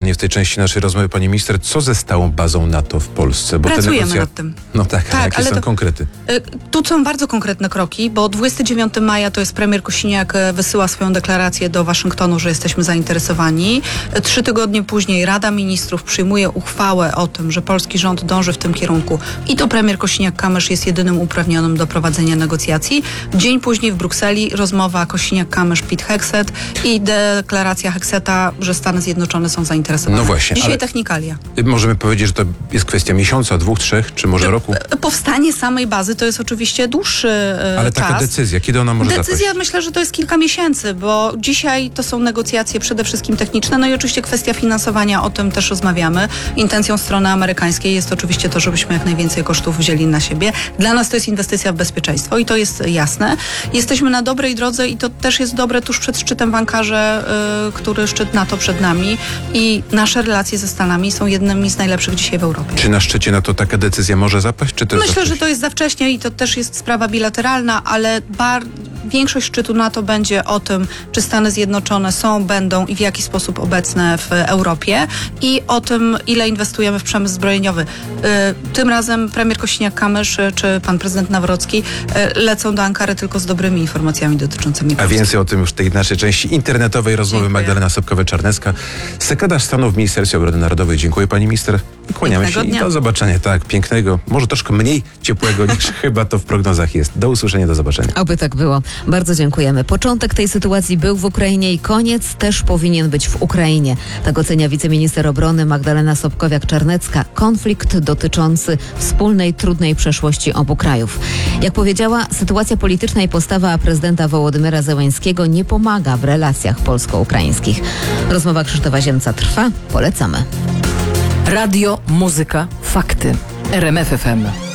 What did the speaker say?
pytanie w tej części naszej rozmowy, pani minister. Co ze stałą bazą NATO w Polsce? Bo Pracujemy nad tym. No tak, a jakie ale są konkrety? Tu są bardzo konkretne kroki, bo 29 maja to jest premier Kosiniak wysyła swoją deklarację do Waszyngtonu, że jesteśmy zainteresowani. 3 tygodnie później Rada Ministrów przyjmuje uchwałę o tym, że polski rząd dąży w tym kierunku i to premier Kosiniak-Kamysz jest jedynym uprawnionym do prowadzenia negocjacji. Dzień później w Brukseli rozmowa Kosiniak-Kamysz-Pete Hegseth i deklaracja Hegseta, że Stany Zjednoczone są zainteresowane. No właśnie, Dzisiaj ale technikalia. Możemy powiedzieć, że to jest kwestia miesiąca, 2, 3, czy może roku? Powstanie samej bazy to jest oczywiście dłuższy Ale czas. taka decyzja, kiedy ona może Decyzja zapaść? myślę, że to jest kilka miesięcy, bo dzisiaj to są negocjacje przede wszystkim techniczne, no i oczywiście kwestia finansowania, o tym też rozmawiamy. Intencją strony amerykańskiej jest oczywiście to, żebyśmy jak najwięcej kosztów wzięli na siebie. Dla nas to jest inwestycja w bezpieczeństwo i to jest jasne. Jesteśmy na dobrej drodze i to też jest dobre tuż przed szczytem w Ankarze, który szczyt NATO przed nami i nasze relacje ze Stanami są jednymi z najlepszych dzisiaj w Europie. Czy na szczycie NATO taka decyzja może zapaść, czy to jest Myślę, za że to jest za wcześnie i to też jest sprawa bilateralna, ale większość szczytu NATO będzie o tym, czy Stany Zjednoczone będą i w jaki sposób obecne w Europie i o tym, ile inwestujemy w przemysł zbrojeniowy. Tym razem premier Kosiniak-Kamysz czy pan prezydent Nawrocki lecą do Ankary tylko z dobrymi informacjami dotyczącymi A Polski. więcej o tym już w tej naszej części internetowej rozmowy. Dziękuję. Magdalena Sobkowa-Czarnecka, sekretarz stanu w Ministerstwie Obrony Narodowej. Dziękuję pani minister. I kłaniamy Pięknego się dnia. i do zobaczenia. Tak, pięknego, może troszkę mniej ciepłego niż chyba to w prognozach jest. Do usłyszenia, do zobaczenia. Oby tak było. Bardzo dziękujemy. Początek tej sytuacji był w Ukrainie i koniec też powinien być w Ukrainie. Tak ocenia wiceminister obrony Magdalena Sobkowiak-Czarnecka. Konflikt dotyczący wspólnej, trudnej przeszłości obu krajów. Jak powiedziała, sytuacja polityczna i postawa prezydenta Wołodymyra Zełenskiego nie pomaga w relacjach polsko-ukraińskich. Rozmowa Krzysztofa Ziemca trwa. Polecamy. Radio, muzyka, fakty. RMF FM.